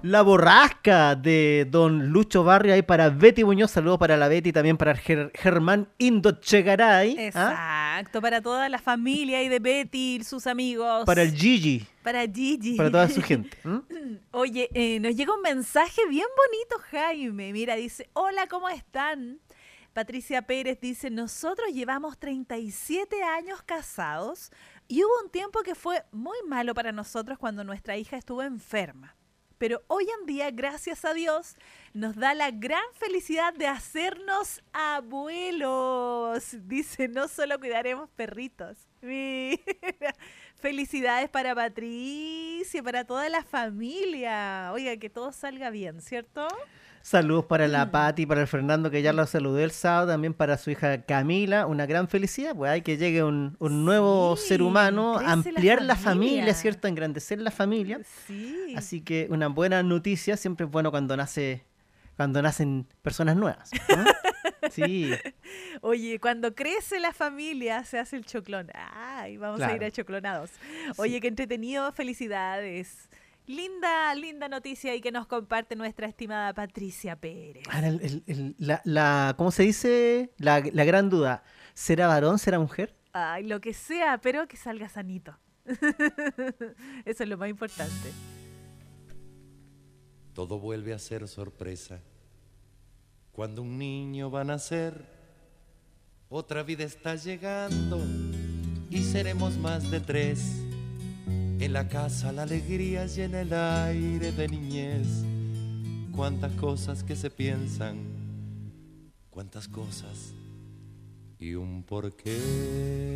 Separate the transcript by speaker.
Speaker 1: La borrasca de don Lucho Barrio ahí para Betty Muñoz. Saludos para la Betty, también para Germán Indochegaray.
Speaker 2: Exacto, para toda la familia y de Betty, sus amigos.
Speaker 1: Para el Gigi.
Speaker 2: Para Gigi.
Speaker 1: Para toda su gente.
Speaker 2: Oye, nos llega un mensaje bien bonito, Jaime. Mira, dice, hola, ¿cómo están? Patricia Pérez dice, nosotros llevamos 37 años casados y hubo un tiempo que fue muy malo para nosotros cuando nuestra hija estuvo enferma. Pero hoy en día, gracias a Dios, nos da la gran felicidad de hacernos abuelos. Dice, no solo cuidaremos perritos. Mira. Felicidades para Patricia, para toda la familia. Oiga, que todo salga bien, ¿cierto?
Speaker 1: Saludos para la Pati, para el Fernando, que ya lo saludé el sábado, también para su hija Camila, una gran felicidad, pues hay que llegue un nuevo ser humano, ampliar la familia, ¿cierto? Engrandecer la familia.
Speaker 2: Sí.
Speaker 1: Así que una buena noticia, siempre es bueno cuando nacen personas nuevas, ¿no? Sí.
Speaker 2: Oye, cuando crece la familia se hace el choclón. Ay, vamos a ir a choclonados. Oye, sí. Qué entretenido, felicidades. Linda noticia y que nos comparte nuestra estimada Patricia Pérez.
Speaker 1: Ahora, ¿cómo se dice? La gran duda, ¿será varón, será mujer?
Speaker 2: Ay, lo que sea, pero que salga sanito. Eso es lo más importante.
Speaker 3: Todo vuelve a ser sorpresa. Cuando un niño va a nacer, otra vida está llegando y seremos más de 3. En la casa la alegría y en el aire de niñez. Cuántas cosas que se piensan, cuántas cosas y un porqué.